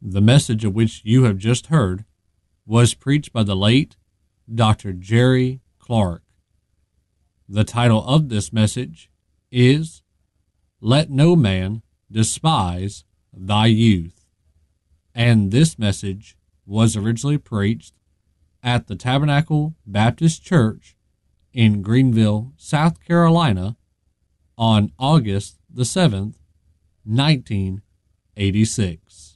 The message of which you have just heard was preached by the late Dr. Jerry Clark. The title of this message is Let No Man Despise Thy Youth. And this message was originally preached at the Tabernacle Baptist Church in Greenville, South Carolina on August the 7th, 1986.